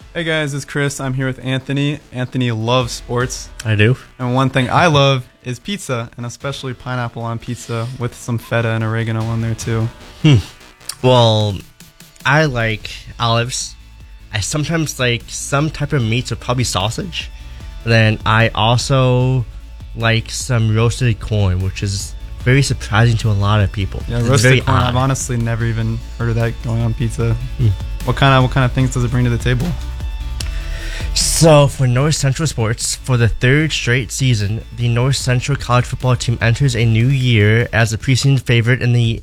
Hey guys, it's Chris. I'm here with Anthony. Anthony loves sports. I do. And one thing I love is pizza, and especially pineapple on pizza with some feta and oregano on there too. Well, I like olives. I sometimes like some type of meats, or probably sausage. Then I also like some roasted corn, which is very surprising to a lot of people. Yeah, It's roasted very corn. odd. I've honestly never even heard of that going on pizza. What kind of things does it bring to the table? So, for North Central Sports, for the third straight season, the North Central College football team enters a new year as a preseason favorite in the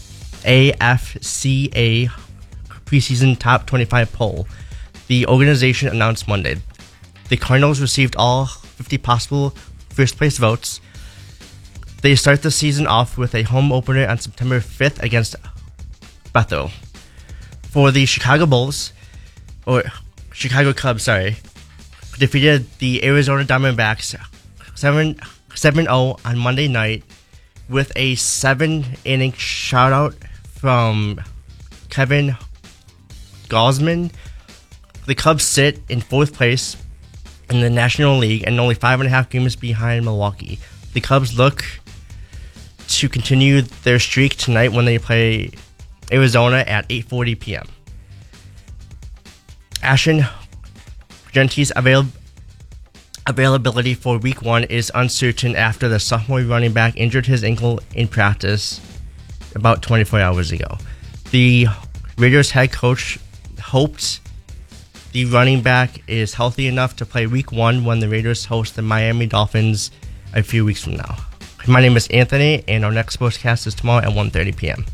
AFCA preseason top 25 poll. The organization announced Monday. The Cardinals received all 50 possible first place votes. They start the season off with a home opener on September 5th against Bethel. For the Chicago Cubs, defeated the Arizona Diamondbacks 7-0 on Monday night with a 7-inning shutout from Kevin Gausman. The Cubs sit in fourth place in the National League and only 5.5 games behind Milwaukee. The Cubs look to continue their streak tonight when they play Arizona at 8:40 p.m. Ashton Gentry's availability for Week 1 is uncertain after the sophomore running back injured his ankle in practice about 24 hours ago. The Raiders head coach hoped the running back is healthy enough to play Week 1 when the Raiders host the Miami Dolphins a few weeks from now. My name is Anthony, and our next podcast is tomorrow at 1:30 p.m.